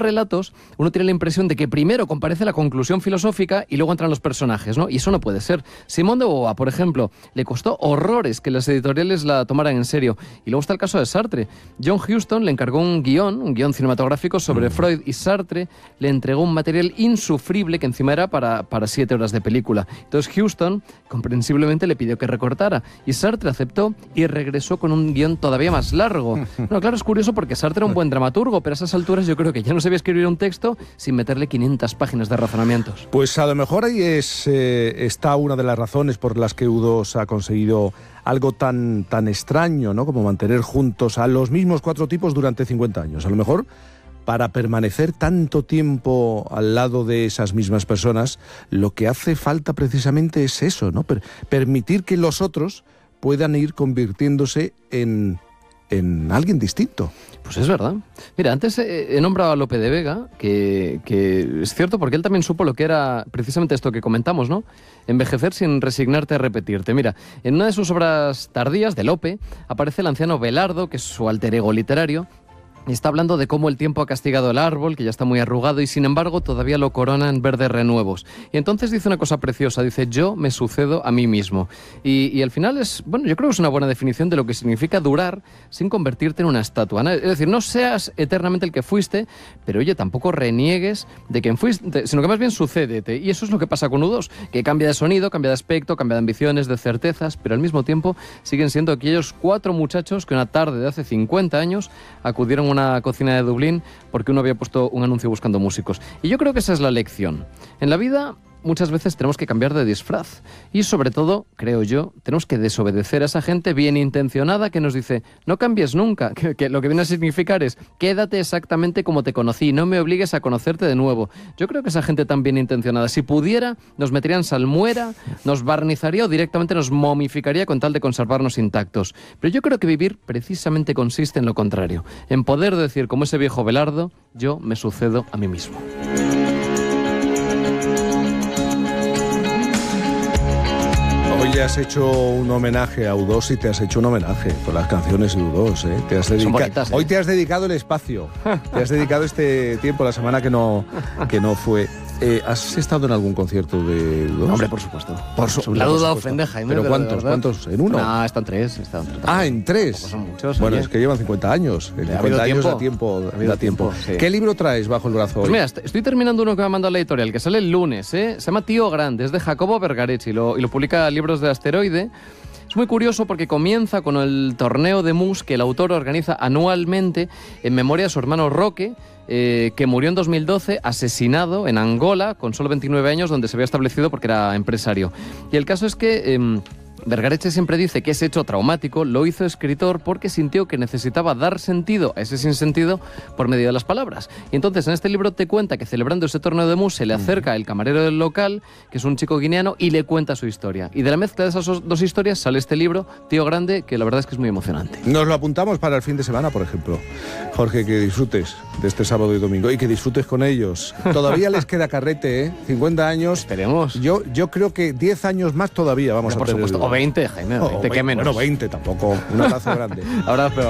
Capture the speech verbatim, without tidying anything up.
relatos uno tiene la impresión de que primero comparece la conclusión filosófica y luego entran los personajes, ¿no? Y eso no puede ser. Simone de Beauvoir, por ejemplo, le costó horrores que las editoriales la tomaran en serio. Y luego está el caso de Sartre. John Huston le encargó un guión, un guión cinematográfico sobre mm. Freud, y Sartre le entregó un material insufrible que encima era para, para siete horas de película. Entonces Huston, comprensiblemente, le pidió que recortara. Y Sartre aceptó y regresó con un guión todavía más largo. Bueno, claro, es curioso porque Sartre era un buen dramaturgo, pero a esas alturas yo creo que ya no sabía escribir un texto sin meterle quinientas páginas de razonamientos. Pues a lo mejor ahí es, eh, está una de las razones por las que U dos ha conseguido algo tan, tan extraño, ¿no?, como mantener juntos a los mismos cuatro tipos durante cincuenta años. A lo mejor, para permanecer tanto tiempo al lado de esas mismas personas, lo que hace falta precisamente es eso, ¿no? Per- permitir que los otros puedan ir convirtiéndose en, en alguien distinto. Pues es verdad. Mira, antes he nombrado a Lope de Vega, que, que es cierto porque él también supo lo que era precisamente esto que comentamos, ¿no? Envejecer sin resignarte a repetirte. Mira, en una de sus obras tardías, de Lope, aparece el anciano Belardo, que es su alter ego literario, y está hablando de cómo el tiempo ha castigado el árbol, que ya está muy arrugado, y sin embargo todavía lo coronan verdes renuevos. Y entonces dice una cosa preciosa, dice, yo me sucedo a mí mismo. Y, y al final es, bueno, yo creo que es una buena definición de lo que significa durar sin convertirte en una estatua, ¿no? Es decir, no seas eternamente el que fuiste, pero oye, tampoco reniegues de quien fuiste, sino que más bien sucédete. Y eso es lo que pasa con U dos, que cambia de sonido, cambia de aspecto, cambia de ambiciones, de certezas, pero al mismo tiempo siguen siendo aquellos cuatro muchachos que una tarde de hace cincuenta años acudieron a una una cocina de Dublín porque uno había puesto un anuncio buscando músicos. Y yo creo que esa es la lección. En la vida muchas veces tenemos que cambiar de disfraz y sobre todo, creo yo, tenemos que desobedecer a esa gente bien intencionada que nos dice no cambies nunca, que, que lo que viene a significar es quédate exactamente como te conocí, no me obligues a conocerte de nuevo. Yo creo que esa gente tan bien intencionada, si pudiera, nos metería en salmuera, nos barnizaría o directamente nos momificaría con tal de conservarnos intactos. Pero yo creo que vivir precisamente consiste en lo contrario, en poder decir como ese viejo Belardo, yo me sucedo a mí mismo. Hoy has hecho un homenaje a U dos y te has hecho un homenaje con las canciones de U dos, ¿eh? Te has dedica... bonitas, ¿eh? Hoy te has dedicado el espacio, te has dedicado este tiempo, la semana que no, que no fue. Eh, ¿Has estado en algún concierto de U dos? Hombre, por supuesto. Por su... La duda ofende, Jaime. ¿Pero cuántos? ¿Cuántos? ¿En uno? No, están tres. Están tres. Ah, ¿en tres? Pues son muchos. Bueno, oye. Es que llevan cincuenta años. En cincuenta años da tiempo. Da tiempo. tiempo sí. ¿Qué libro traes bajo el brazo Pues hoy? mira, estoy terminando uno que me ha mandado la editorial, que sale el lunes, ¿eh? Se llama Tío Grande, es de Jacobo Vergarechi y lo, y lo publica Libros de Asteroide. Es muy curioso porque comienza con el torneo de mus que el autor organiza anualmente en memoria de su hermano Roque, eh, que murió en dos mil doce asesinado en Angola con solo veintinueve años, donde se había establecido porque era empresario. Y el caso es que Eh, Vergareche siempre dice que ese hecho traumático lo hizo escritor porque sintió que necesitaba dar sentido a ese sinsentido por medio de las palabras. Y entonces en este libro te cuenta que celebrando ese torneo de mus se le acerca el camarero del local, que es un chico guineano, y le cuenta su historia. Y de la mezcla de esas dos historias sale este libro, Tío Grande, que la verdad es que es muy emocionante. Nos lo apuntamos para el fin de semana, por ejemplo. Jorge, que disfrutes de este sábado y domingo y que disfrutes con ellos. Todavía les queda carrete, ¿eh? cincuenta años. Esperemos. Yo, yo creo que diez años más todavía vamos Pero a por tener. Supuesto. O veinte, Jaime, veinte, oh, ¿qué menos? Bueno, veinte tampoco. Un abrazo grande. Abrazo.